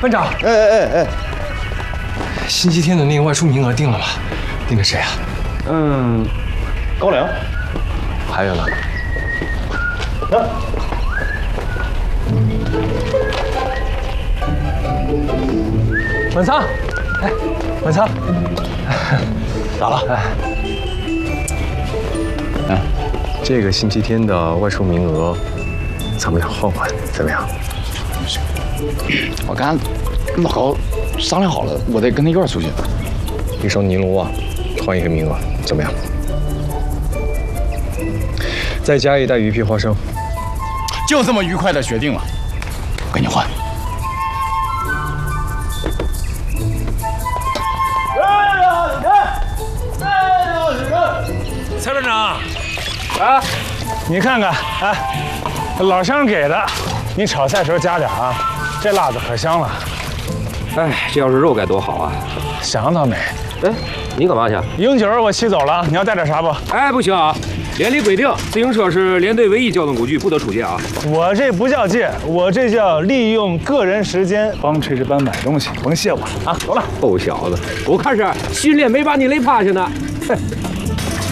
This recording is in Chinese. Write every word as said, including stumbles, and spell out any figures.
班长， 哎哎哎哎， 星期天的那个外出名额定了吗？定给谁啊？ 嗯，高粱。 还有呢？ 啊。 满仓，哎，满仓， 咋了？哎。 啊，这个星期天的外出名额，咱们俩换换，怎么样？ 我刚老高商量好了，我得跟他一块儿出去。 一双尼龙袜，换一个名额，怎么样？再加一袋鱼皮花生。 就这么愉快的决定了，我跟你换。 蔡班长，啊，你看看，哎，老乡给的，你炒菜时候加点啊，这辣子可香了。 哎，这要是肉该多好啊！ 想到没？ 哎，你干嘛去？ 英九我骑走了，你要带点啥不？ 哎，不行啊！连里规定，自行车是连队唯一交通工具，不得出借啊！ 我这不叫借，我这叫利用个人时间帮炊事班买东西，甭谢我了啊！走了。 臭小子，我看是训练没把你累趴下呢。